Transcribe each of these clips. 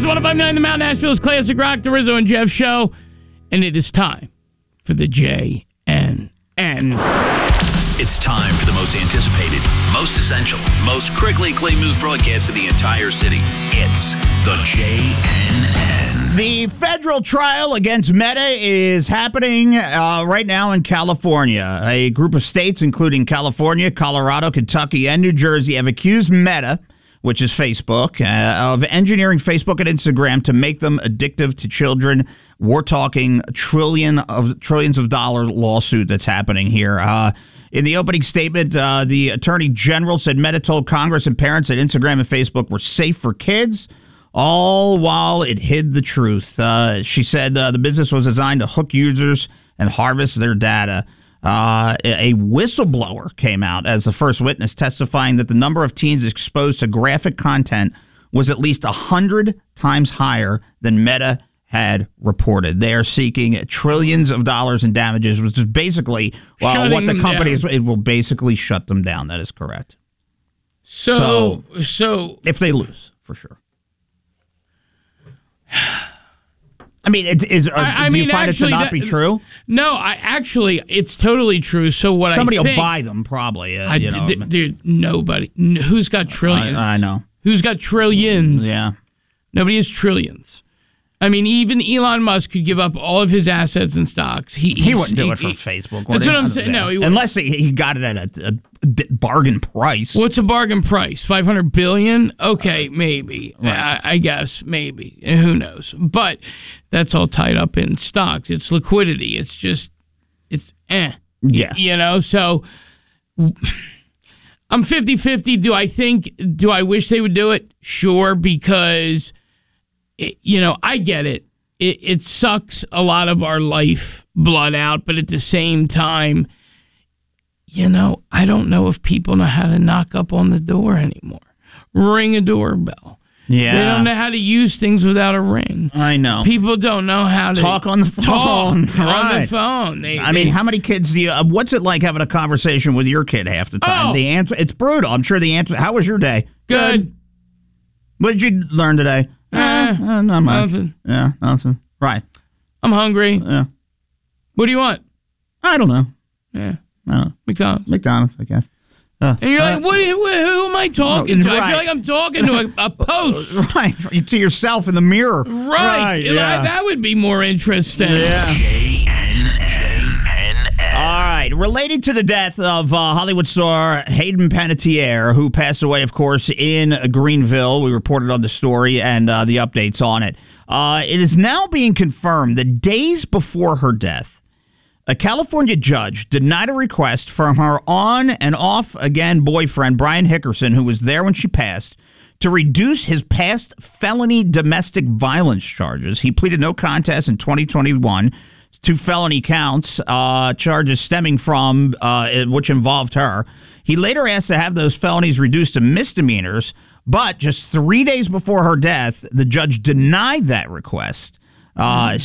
is 105.9 The Mountain, Nashville's classic rock, the Rizzo and Jeff show. And it is time for the JNN. It's time for the most anticipated, most essential, most critically acclaimed news broadcast of the entire city. It's the JNN. The federal trial against Meta is happening right now in California. A group of states, including California, Colorado, Kentucky, and New Jersey, have accused Meta, which is Facebook, of engineering Facebook and Instagram to make them addictive to children. We're talking trillions of dollar lawsuit that's happening here. In the opening statement, the Attorney General said Meta told Congress and parents that Instagram and Facebook were safe for kids, all while it hid the truth. She said the business was designed to hook users and harvest their data. A whistleblower came out as the first witness, testifying that the number of teens exposed to graphic content was at least 100 times higher than Meta had reported. They are seeking trillions of dollars in damages, which is basically what the company is. It will basically shut them down. That is correct. So if they lose, for sure. I mean, do you find it to not be true? No, it's totally true. So what somebody will buy them, probably. Dude, nobody. Who's got trillions? I know. Who's got trillions? Yeah. Nobody has trillions. I mean, even Elon Musk could give up all of his assets and stocks. He wouldn't do it for Facebook. That's what I'm saying. No, he wouldn't. Unless he got it at a bargain price. What's a bargain price? $500 billion? Okay, maybe. Right. I guess maybe. Who knows? But that's all tied up in stocks. It's liquidity. It's just, Yeah. So I'm 50-50. Do I wish they would do it? Sure, because I get it. It sucks a lot of our life blood out, but at the same time, I don't know if people know how to knock up on the door anymore. Ring a doorbell. Yeah. They don't know how to use things without a ring. I know. People don't know how to talk on the phone. On the phone. I mean, how many kids do you? What's it like having a conversation with your kid half the time? The answer, it's brutal. I'm sure the answer. How was your day? Good. What did you learn today? Not much. Nothing. Yeah, nothing. Right. I'm hungry. Yeah. What do you want? I don't know. Yeah. No. McDonald's, I guess. And you're like, who am I talking to? Right. I feel like I'm talking to a post. Right. To yourself in the mirror. Right. Yeah. That would be more interesting. Yeah. All right. Related to the death of Hollywood star Hayden Panettiere, who passed away, of course, in Greenville. We reported on the story and the updates on it. It is now being confirmed that days before her death, a California judge denied a request from her on and off again boyfriend, Brian Hickerson, who was there when she passed, to reduce his past felony domestic violence charges. He pleaded no contest in 2021 to felony counts, charges stemming from which involved her. He later asked to have those felonies reduced to misdemeanors, but just 3 days before her death, the judge denied that request. Not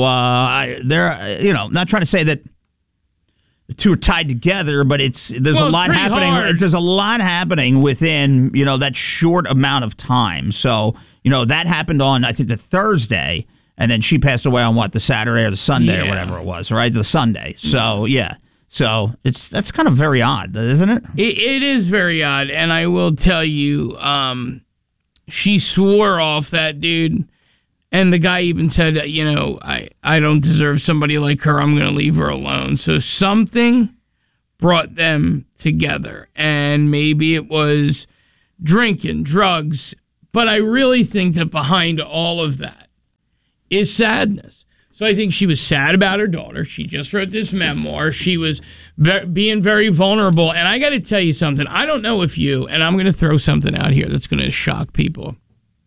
trying to say that the two are tied together, but there's a lot happening. There's a lot happening within, that short amount of time. So, that happened on, I think, the Thursday, and then she passed away on the Saturday or the Sunday or whatever it was, right? The Sunday. So, yeah. So that's kind of very odd, isn't it? It is very odd, and I will tell you, she swore off that dude. And the guy even said, I don't deserve somebody like her. I'm going to leave her alone. So something brought them together. And maybe it was drinking, drugs. But I really think that behind all of that is sadness. So I think she was sad about her daughter. She just wrote this memoir. She was being very vulnerable. And I got to tell you something. I don't know if you, and I'm going to throw something out here that's going to shock people.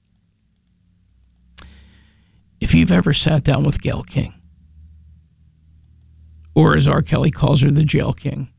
If you've ever sat down with Gayle King, or as R. Kelly calls her, the Jail King,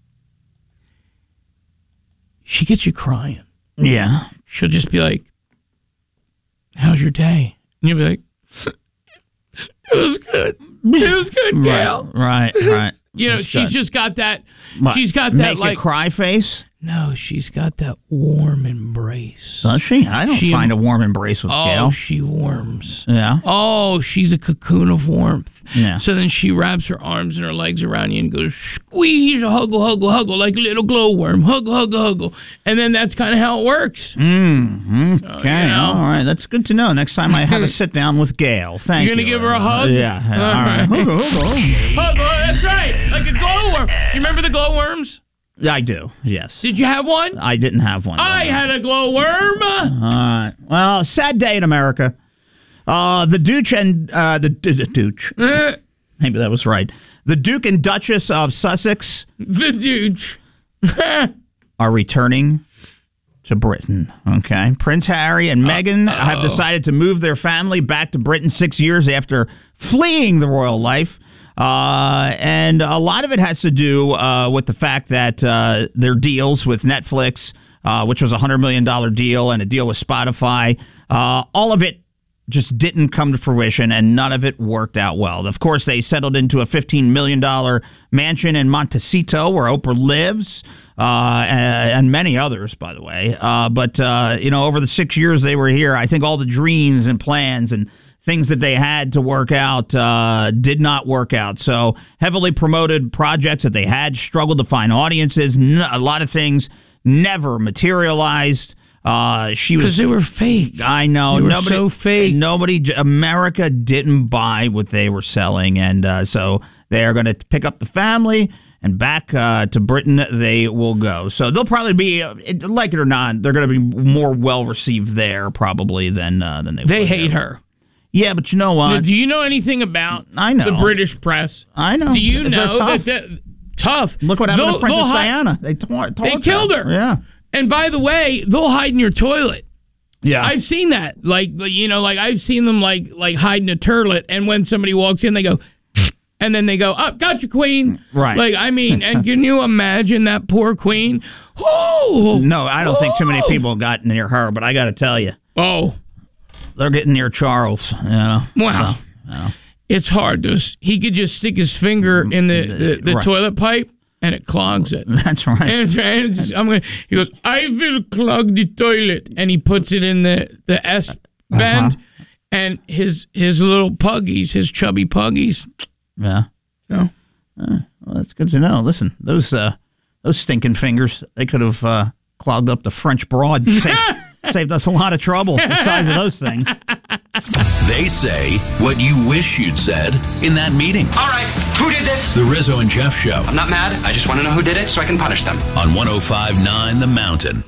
she gets you crying. Yeah. She'll just be like, how's your day? And you'll be like, it was good. It was good, Gayle. Right. She's just got that. What? She's got that Make you cry face? No, she's got that warm embrace. Does she? I don't find a warm embrace with Gail. Oh, she warms. Yeah. Oh, she's a cocoon of warmth. Yeah. So then she wraps her arms and her legs around you and goes, squeeze, huggle, huggle, huggle, like a little glowworm. Huggle, huggle, huggle. And then that's kind of how it works. Okay. So, you know. All right. That's good to know. Next time I have a sit down with Gail. Thank you. You're going to give her a hug? Yeah. All right. Huggle, huggle. Huggle, that's right. Like a glowworm. Do you remember the glowworms? I do, yes. Did you have one? I didn't have one. I had a glowworm. All right. Well, sad day in America. The Duke and the Duke. Maybe that was right. The Duke and Duchess of Sussex. The Duke. Are returning to Britain. Okay. Prince Harry and Meghan have decided to move their family back to Britain 6 years after fleeing the royal life. And a lot of it has to do with the fact that their deals with Netflix, which was a $100 million deal, and a deal with Spotify, all of it just didn't come to fruition, and none of it worked out well. Of course, they settled into a $15 million mansion in Montecito, where Oprah lives, and many others, by the way. But over the 6 years they were here, I think all the dreams and plans and things that they had to work out did not work out. So heavily promoted projects that they had struggled to find audiences. A lot of things never materialized. Because they were fake. I know. They were so fake. America didn't buy what they were selling. And so they are going to pick up the family and back to Britain they will go. So they'll probably be, like it or not, they're going to be more well received there probably than they They were hate there. her. Yeah, but you know what? Do you know anything about I know. the British press? I know. Do you They're know tough. that tough? Look what happened to Princess Diana. They killed her. Yeah. And by the way, they'll hide in your toilet. Yeah. I've seen that. Like I've seen them like hide in a toilet, and when somebody walks in, they go, and then they go, "Up, got your queen." Right. Like, I mean, and can you imagine that poor queen? Oh. No, I don't think too many people got near her, but I got to tell you. Oh. They're getting near Charles, you know. Wow. So. It's hard to. He could just stick his finger in the Right. toilet pipe, and it clogs it. That's right. He goes, I will clog the toilet, and he puts it in the S bend, and his little puggies, his chubby puggies. Yeah. So. Well, that's good to know. Listen, those stinking fingers, they could have clogged up the French Broad. Saved us a lot of trouble. The size of those things. They say what you wish you'd said in that meeting. All right, who did this? The Rizzo and Jeff Show I'm not mad. I just want to know who did it so I can punish them. on 105.9 The Mountain.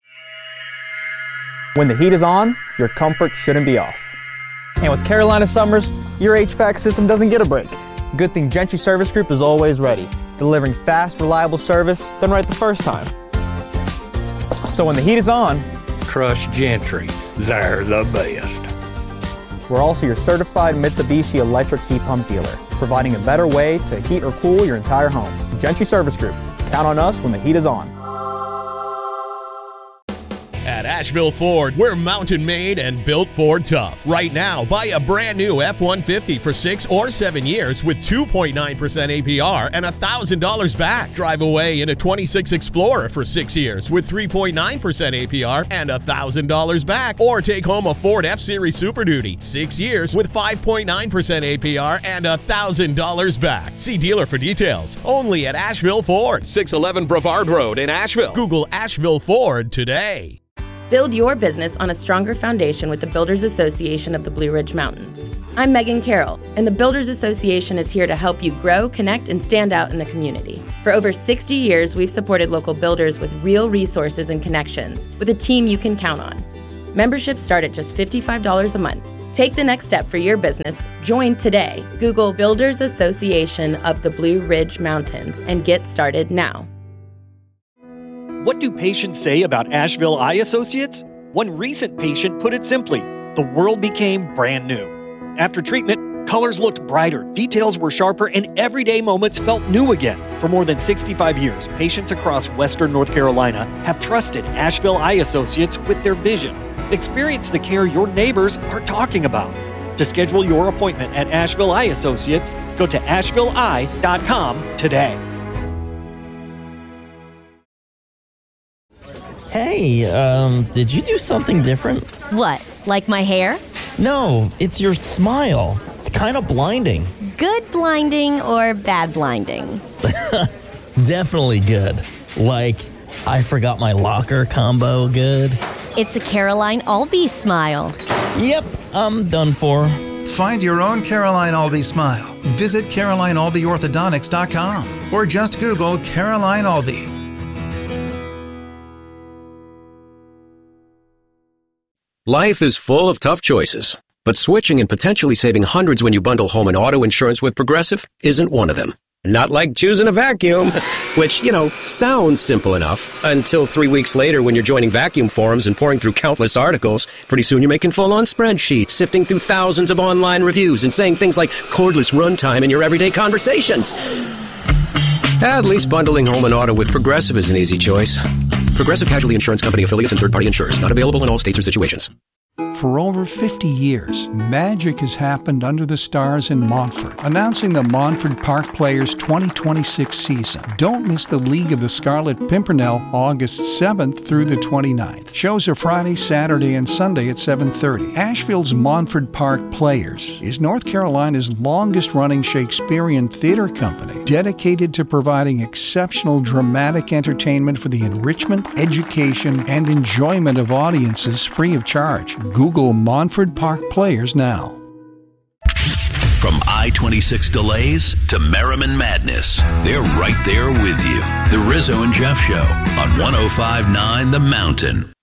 When the heat is on, your comfort shouldn't be off. And with Carolina summers, your HVAC system doesn't get a break. Good thing Gentry Service Group is always ready, delivering fast, reliable service done right the first time. So when the heat is on, Trust Gentry. They're the best. we're also your certified Mitsubishi electric heat pump dealer, providing a better way to heat or cool your entire home. Gentry Service Group. Count on us when the heat is on. At Asheville Ford, we're mountain made and built Ford tough. Right now, buy a brand new F-150 for 6 or 7 years with 2.9% APR and $1,000 back. Drive away in a 26 Explorer for 6 years with 3.9% APR and $1,000 back. Or take home a Ford F-Series Super Duty, 6 years with 5.9% APR and $1,000 back. See dealer for details. Only at Asheville Ford, 611 Brevard Road in Asheville. Google Asheville Ford today. Build your business on a stronger foundation with the Builders Association of the Blue Ridge Mountains. I'm Megan Carroll, and the Builders Association is here to help you grow, connect, and stand out in the community. For over 60 years, we've supported local builders with real resources and connections, with a team you can count on. Memberships start at just $55 a month. Take the next step for your business. Join today. Google Builders Association of the Blue Ridge Mountains and get started now. What do patients say about Asheville Eye Associates? One recent patient put it simply, the world became brand new. After treatment, colors looked brighter, details were sharper, and everyday moments felt new again. For more than 65 years, patients across Western North Carolina have trusted Asheville Eye Associates with their vision. Experience the care your neighbors are talking about. To schedule your appointment at Asheville Eye Associates, go to ashevilleeye.com today. Hey, did you do something different? What, like my hair? No, it's your smile. It's kind of blinding. Good blinding or bad blinding? Definitely good. Like, I forgot my locker combo good. It's a Caroline Albee smile. Yep, I'm done for. Find your own Caroline Albee smile. Visit CarolineAlbeeOrthodontics.com or just Google Caroline Albee. Life is full of tough choices, but switching and potentially saving hundreds when you bundle home and auto insurance with Progressive isn't one of them. Not like choosing a vacuum, which, sounds simple enough until 3 weeks later when you're joining vacuum forums and pouring through countless articles. Pretty soon you're making full-on spreadsheets, sifting through thousands of online reviews and saying things like cordless runtime in your everyday conversations. At least bundling home and auto with Progressive is an easy choice. Progressive Casualty Insurance Company affiliates and third-party insurers. Not available in all states or situations. For over 50 years, magic has happened under the stars in Montfort, announcing the Montfort Park Players 2026 season. Don't miss the League of the Scarlet Pimpernel August 7th through the 29th. Shows are Friday, Saturday, and Sunday at 7:30. Asheville's Montfort Park Players is North Carolina's longest-running Shakespearean theater company, dedicated to providing exceptional dramatic entertainment for the enrichment, education, and enjoyment of audiences free of charge. Google Montfort Park Players now. From I-26 delays to Merriman madness, they're right there with you. The Rizzo and Jeff Show on 105.9 The Mountain.